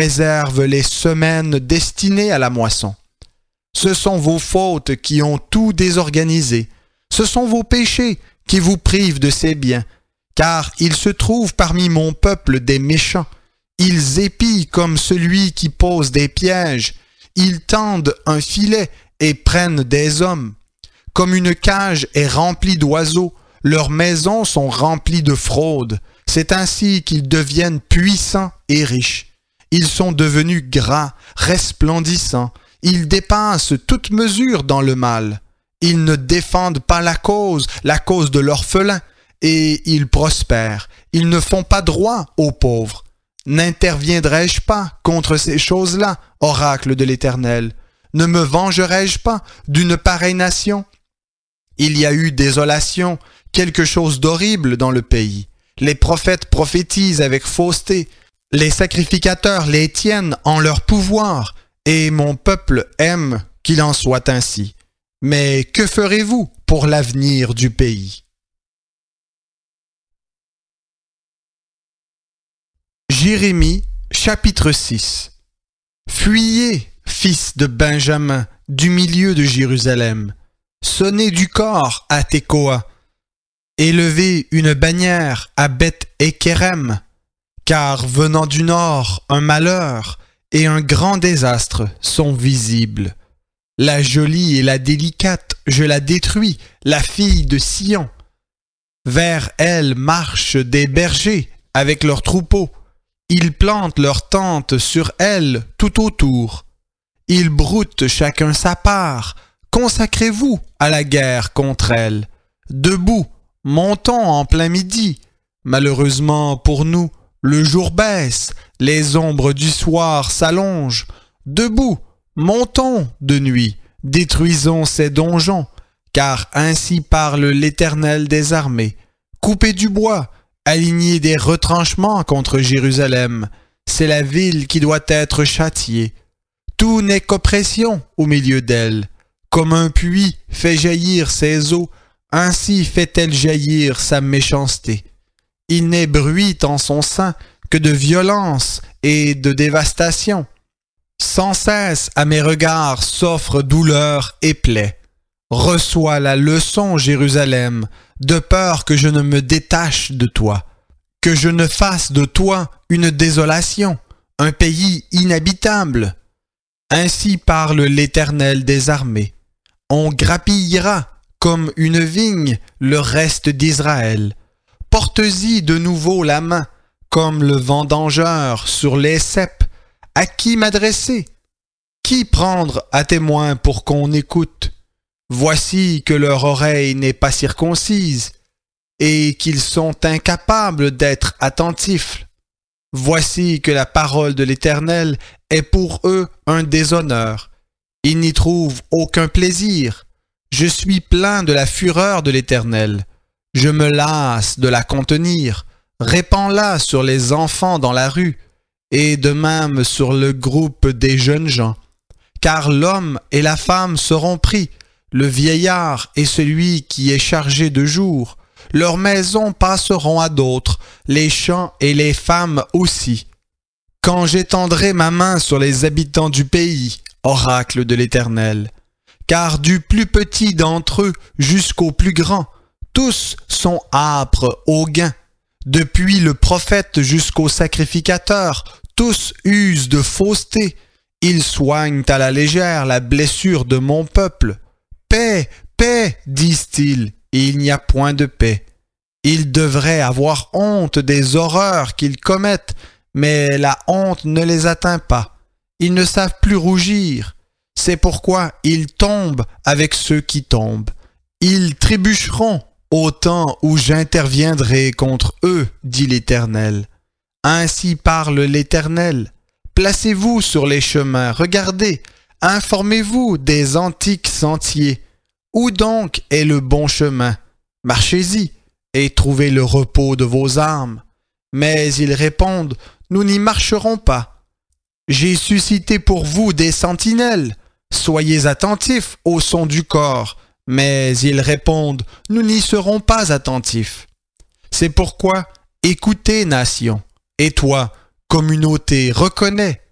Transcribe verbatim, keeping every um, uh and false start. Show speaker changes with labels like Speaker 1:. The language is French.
Speaker 1: réserve les semaines destinées à la moisson. Ce sont vos fautes qui ont tout désorganisé. Ce sont vos péchés qui vous privent de ces biens, car il se trouve parmi mon peuple des méchants. Ils épient comme celui qui pose des pièges. Ils tendent un filet et prennent des hommes. Comme une cage est remplie d'oiseaux, leurs maisons sont remplies de fraude. C'est ainsi qu'ils deviennent puissants et riches. Ils sont devenus gras, resplendissants. Ils dépassent toute mesure dans le mal. Ils ne défendent pas la cause, la cause de l'orphelin, et ils prospèrent. Ils ne font pas droit aux pauvres. N'interviendrai-je pas contre ces choses-là, oracle de l'Éternel? Ne me vengerai-je pas d'une pareille nation? Il y a eu désolation, quelque chose d'horrible dans le pays. Les prophètes prophétisent avec fausseté. Les sacrificateurs les tiennent en leur pouvoir, et mon peuple aime qu'il en soit ainsi. Mais que ferez-vous pour l'avenir du pays? Jérémie, chapitre six. Fuyez, fils de Benjamin, du milieu de Jérusalem. Sonnez du cor à Tekoa. Élevez une bannière à Beth-Ékerem, car venant du nord, un malheur et un grand désastre sont visibles. La jolie et la délicate, je la détruis, la fille de Sion. Vers elle marchent des bergers avec leurs troupeaux. Ils plantent leurs tentes sur elle tout autour. Ils broutent chacun sa part. Consacrez-vous à la guerre contre elle. Debout, montons en plein midi. Malheureusement pour nous, le jour baisse, les ombres du soir s'allongent. Debout, montons de nuit, détruisons ces donjons, car ainsi parle l'Éternel des armées. Coupez du bois, alignez des retranchements contre Jérusalem. C'est la ville qui doit être châtiée. Tout n'est qu'oppression au milieu d'elle. Comme un puits fait jaillir ses eaux, ainsi fait-elle jaillir sa méchanceté. Il n'est bruit en son sein que de violence et de dévastation. Sans cesse à mes regards s'offrent douleur et plaie. Reçois la leçon, Jérusalem, de peur que je ne me détache de toi, que je ne fasse de toi une désolation, un pays inhabitable. Ainsi parle l'Éternel des armées. On grappillera comme une vigne le reste d'Israël. Porte-y de nouveau la main, comme le vendangeur sur les ceps. À qui m'adresser? Qui prendre à témoin pour qu'on écoute? Voici que leur oreille n'est pas circoncise, et qu'ils sont incapables d'être attentifs. Voici que la parole de l'Éternel est pour eux un déshonneur. Ils n'y trouvent aucun plaisir. Je suis plein de la fureur de l'Éternel. Je me lasse de la contenir. Répands-la sur les enfants dans la rue, et de même sur le groupe des jeunes gens. Car l'homme et la femme seront pris, le vieillard et celui qui est chargé de jour. Leurs maisons passeront à d'autres, les champs et les femmes aussi. Quand j'étendrai ma main sur les habitants du pays, oracle de l'Éternel, car du plus petit d'entre eux jusqu'au plus grand, tous sont âpres au gain. Depuis le prophète jusqu'au sacrificateur, tous usent de fausseté. Ils soignent à la légère la blessure de mon peuple. Paix, paix, disent-ils, et il n'y a point de paix. Ils devraient avoir honte des horreurs qu'ils commettent, mais la honte ne les atteint pas. Ils ne savent plus rougir. C'est pourquoi ils tombent avec ceux qui tombent. Ils trébucheront au temps où j'interviendrai contre eux, dit l'Éternel. Ainsi parle l'Éternel. Placez-vous sur les chemins, regardez, informez-vous des antiques sentiers. Où donc est le bon chemin? Marchez-y et trouvez le repos de vos âmes. Mais ils répondent, nous n'y marcherons pas. J'ai suscité pour vous des sentinelles. Soyez attentifs au son du corps. Mais ils répondent, nous n'y serons pas attentifs. C'est pourquoi, écoutez, nation, et toi, communauté, reconnais,